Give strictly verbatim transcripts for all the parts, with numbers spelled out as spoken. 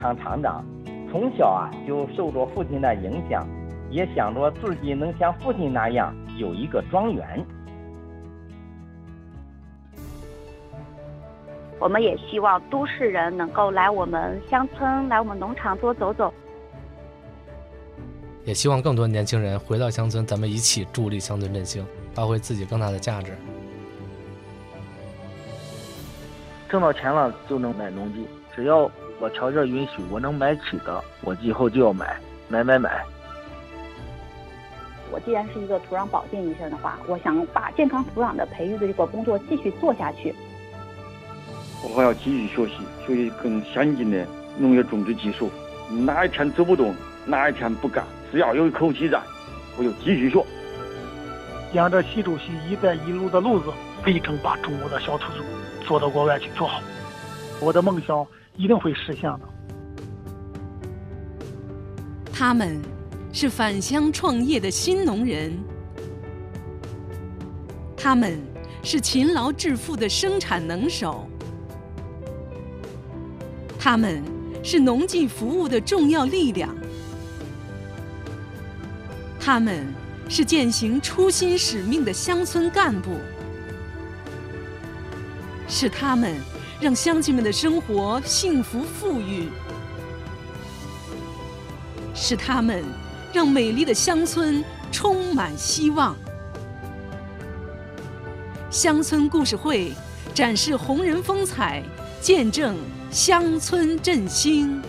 厂厂长，从小啊就受着父亲的影响，也想着自己能像父亲那样有一个庄园。 我们也希望都市人能够来我们乡村，来我们农场多走走。 也希望更多年轻人回到乡村，咱们一起助力乡村振兴，发挥自己更大的价值。 挣到钱了就能买农机，只要我条件允许，我能买起的，我以后就要买，买买买。 我既然是一个土壤保健医生的话，我想把健康土壤的培育的这个工作继续做下去。 我还要继续学习，学习更先进的农业种植技术。哪一天走不动，哪一天不干，只要有一口气在，我就继续学。 沿着习主席“一带一路”的路子，力争把中国的小土猪做到国外去做好。我的梦想一定会实现的。 他们是返乡创业的新农人，他们是勤劳致富的生产能手，他们是农技服务的重要力量，他们是践行初心使命的乡村干部，是他们让乡亲们的生活幸福富裕，是他们让美丽的乡村充满希望。乡村故事会展示红人风采，见证乡村振兴。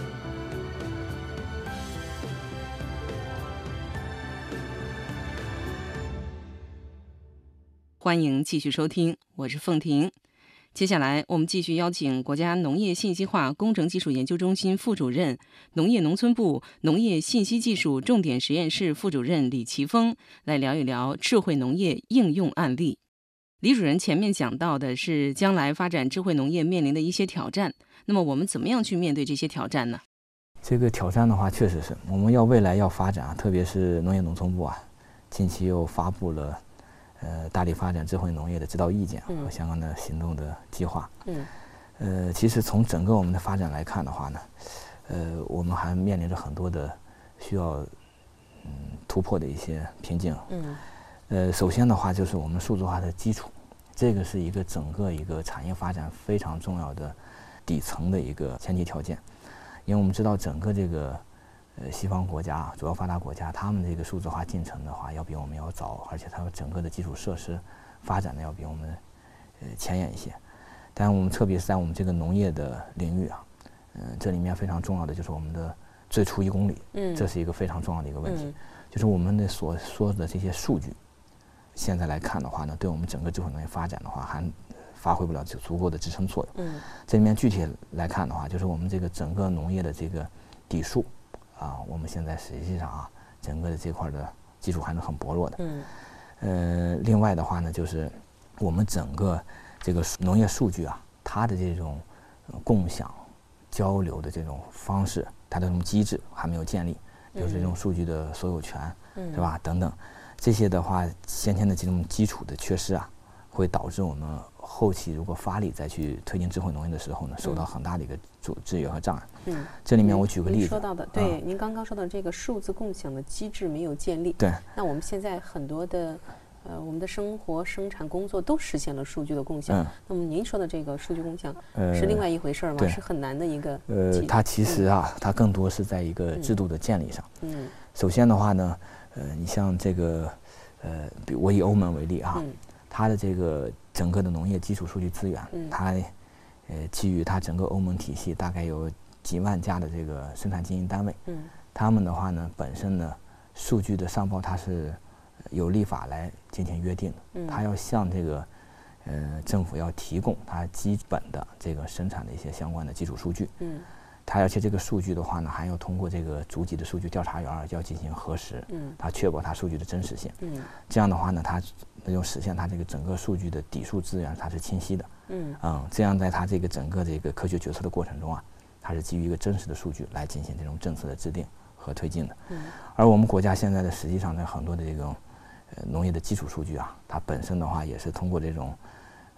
欢迎继续收听，我是凤婷。接下来我们继续邀请国家农业信息化工程技术研究中心副主任、农业农村部农业信息技术重点实验室副主任李奇峰来聊一聊智慧农业应用案例。李主任前面讲到的是将来发展智慧农业面临的一些挑战，那么我们怎么样去面对这些挑战呢？ 这个挑战的话，确实是我们要未来要发展，特别是农业农村部啊，近期又发布了呃，大力发展智慧农业的指导意见和相关的行动的计划。嗯，呃，其实从整个我们的发展来看的话呢，呃，我们还面临着很多的需要嗯突破的一些瓶颈。嗯，呃，首先的话就是我们数字化的基础，这个是一个整个一个产业发展非常重要的底层的一个前提条件，因为我们知道整个这个。呃，西方国家、主要发达国家，他们这个数字化进程的话，要比我们要早，而且它整个的基础设施发展的要比我们呃前沿一些。但我们特别是在我们这个农业的领域啊，嗯、呃，这里面非常重要的就是我们的最初一公里，嗯，这是一个非常重要的一个问题，嗯、就是我们的所说的这些数据，现在来看的话呢，对我们整个智慧农业发展的话，还发挥不了足够的支撑作用。嗯，这里面具体来看的话，就是我们这个整个农业的这个底数。啊，我们现在实际上啊，整个的这块的基础还是很薄弱的。嗯。呃，另外的话呢，就是我们整个这个农业数据啊，它的这种共享、交流的这种方式，它的这种机制还没有建立，比如这种数据的所有权，嗯、是吧？等等，这些的话，先天的这种基础的缺失啊，会导致我们后期如果发力再去推进智慧农业的时候呢，受到很大的一个阻制约和障碍。嗯，这里面我举个例子， 您说到的，对，嗯、您刚刚说到这个数字共享的机制没有建立。 对， 那我们现在很多的，呃，我们的生活、生产、工作都实现了数据的共享。嗯，那么您说的这个数据共享是另外一回事吗？呃、是很难的一个。 呃，它其实啊，嗯、它更多是在一个制度的建立上。嗯，首先的话呢，呃，你像这个，呃，比我以欧盟为例啊，嗯、它的这个整个的农业基础数据资源，嗯、它，呃，基于它整个欧盟体系，大概有几万家的这个生产经营单位，嗯，他们的话呢，本身呢，数据的上报它是有立法来进行约定的，嗯，它要向这个呃政府要提供它基本的这个生产的一些相关的基础数据，嗯，它而且这个数据的话呢，还要通过这个逐级的数据调查员要进行核实，嗯，它确保它数据的真实性，嗯，这样的话呢，它能够实现它这个整个数据的底数资源它是清晰的，嗯嗯，这样在它这个整个这个科学决策的过程中啊。它是基于一个真实的数据来进行这种政策的制定和推进的，嗯，而我们国家现在的实际上在很多的这种呃农业的基础数据啊，它本身的话也是通过这种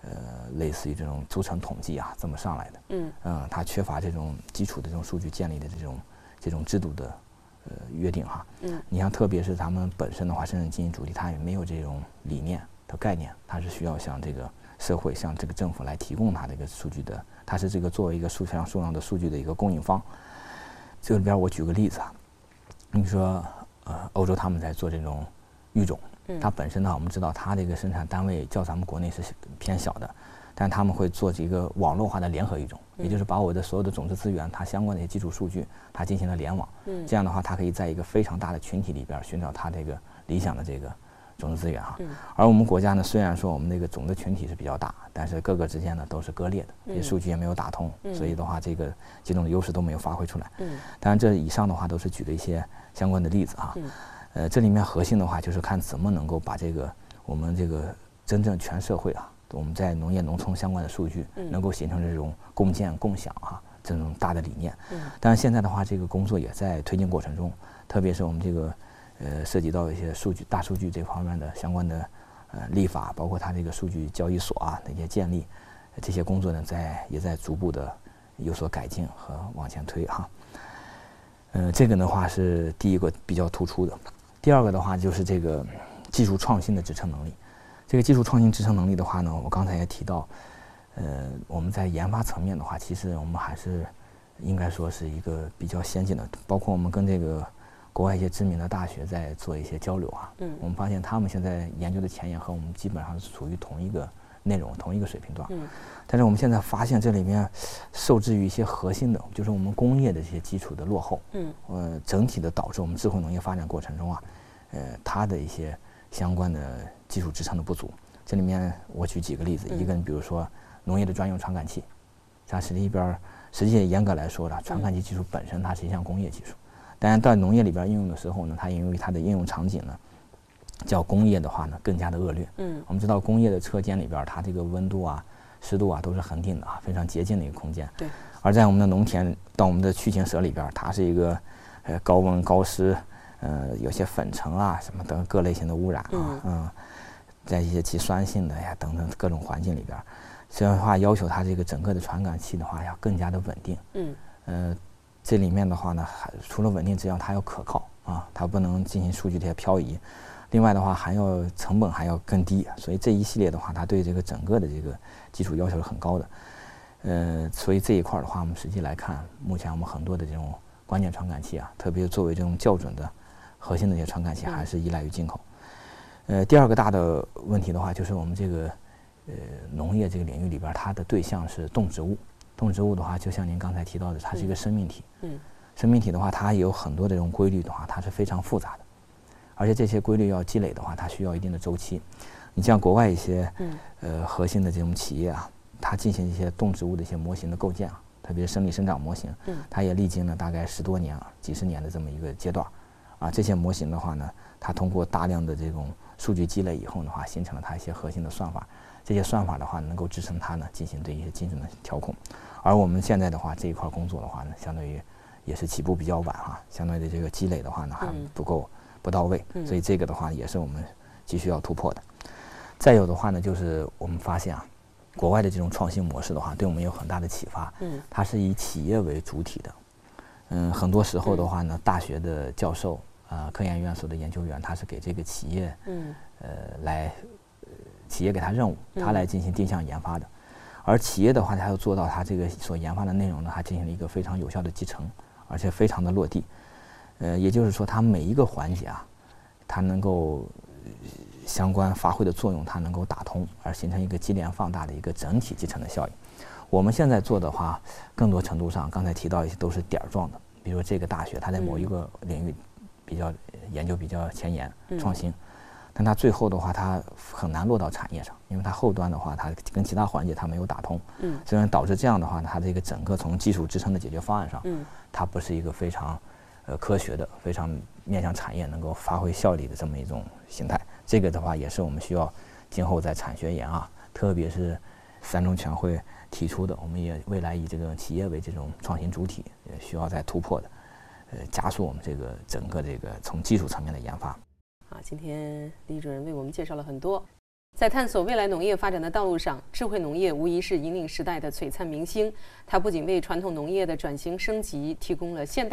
呃，类似于这种组成统计啊这么上来的。嗯嗯，它缺乏这种基础的这种数据建立的这种这种制度的呃约定哈。嗯，你像特别是他们本身的话，深圳经济主体它也没有这种理念的概念，它是需要向这个社会、向这个政府来提供它这个数据的，它是这个作为一个数非常重要的数据的一个供应方。这里边我举个例子啊，你说呃，欧洲他们在做这种育种。它本身呢，我们知道它这个生产单位较咱们国内是偏小的，但他们会做这个网络化的联合育种，也就是把我的所有的种子资源，它相关的一些基础数据，它进行了联网。嗯，这样的话，它可以在一个非常大的群体里边寻找它这个理想的这个种子资源哈。嗯，而我们国家呢，虽然说我们这个种子群体是比较大，但是各个之间呢都是割裂的，这些数据也没有打通，嗯，所以的话，这个几种的优势都没有发挥出来。嗯，当然这以上的话都是举了一些相关的例子哈。嗯。呃，这里面核心的话就是看怎么能够把这个我们这个真正全社会啊，我们在农业农村相关的数据能够形成这种共建共享啊这种大的理念。嗯。但是现在的话，这个工作也在推进过程中，特别是我们这个呃涉及到一些数据大数据这方面的相关的呃立法，包括它这个数据交易所啊的一些建立，这些工作呢在也在逐步的有所改进和往前推哈。呃，这个的话是第一个比较突出的。第二个的话就是这个技术创新的支撑能力。这个技术创新支撑能力的话呢，我刚才也提到，呃，我们在研发层面的话，其实我们还是应该说是一个比较先进的。包括我们跟这个国外一些知名的大学在做一些交流啊，嗯，我们发现他们现在研究的前沿和我们基本上是处于同一个内容、同一个水平段。嗯，但是我们现在发现这里面受制于一些核心的，就是我们工业的这些基础的落后。嗯，呃，整体的导致我们智慧农业发展过程中啊。呃，它的一些相关的技术支撑的不足，这里面我举几个例子。嗯、一个，你比如说农业的专用传感器，它实际里边实际严格来说呢，传感器技术本身它是一项工业技术，但是到农业里边应用的时候呢，它因为它的应用场景呢，较工业的话呢更加的恶劣。嗯，我们知道工业的车间里边，它这个温度啊、湿度啊都是恒定的啊，非常洁净的一个空间。对。而在我们的农田到我们的驱禽舍里边，它是一个呃高温高湿。呃，有些粉尘啊，什么等各类型的污染啊，嗯，嗯在一些其酸性的呀等等各种环境里边，这样的话要求它这个整个的传感器的话要更加的稳定。嗯，呃，这里面的话呢，还除了稳定之外，它要可靠啊，它不能进行数据这些漂移。另外的话，还要成本还要更低，所以这一系列的话，它对这个整个的这个基础要求是很高的。呃，所以这一块的话，我们实际来看，目前我们很多的这种关键传感器啊，特别作为这种校准的。核心的一些传感器还是依赖于进口。呃，第二个大的问题的话，就是我们这个呃农业这个领域里边，它的对象是动植物。动植物的话，就像您刚才提到的，它是一个生命体。嗯。生命体的话，它有很多这种规律的话，它是非常复杂的，而且这些规律要积累的话，它需要一定的周期。你像国外一些呃核心的这种企业啊，它进行一些动植物的一些模型的构建啊，特别是生理生长模型，嗯，它也历经了大概十多年啊、几十年的这么一个阶段。啊，这些模型的话呢，它通过大量的这种数据积累以后的话，形成了它一些核心的算法。这些算法的话，能够支撑它呢进行对一些精准的调控。而我们现在的话，这一块工作的话呢，相对于也是起步比较晚哈，相对的这个积累的话呢还不够不到位，所以这个的话也是我们急需要突破的。再有的话呢，就是我们发现啊，国外的这种创新模式的话，对我们有很大的启发。嗯，它是以企业为主体的。嗯，很多时候的话呢，大学的教授啊、呃，科研院所的研究员，他是给这个企业，嗯，呃，来，呃、企业给他任务，他来进行定向研发的。而企业的话，他要做到他这个所研发的内容呢，他进行了一个非常有效的集成，而且非常的落地。呃，也就是说，它每一个环节啊，它能够相关发挥的作用，它能够打通，而形成一个接连放大的一个整体集成的效应。我们现在做的话，更多程度上，刚才提到一些都是点儿状的，比如这个大学，它在某一个领域比较研究比较前沿、创新，但它最后的话，它很难落到产业上，因为它后端的话，它跟其他环节它没有打通，嗯，所以导致这样的话，它这个整个从技术支撑的解决方案上，嗯，它不是一个非常呃科学的、非常面向产业能够发挥效力的这么一种形态。这个的话，也是我们需要今后在产学研啊，特别是三中全会提出的，我们也未来以这个企业为这种创新主体，也需要再突破的，呃，加速我们这个整个这个从技术层面的研发。 好，今天李主任为我们介绍了很多。 在探索未来农业发展的道路上，智慧农业无疑是引领时代的璀璨明星。它不仅为传统农业的转型升级提供了现代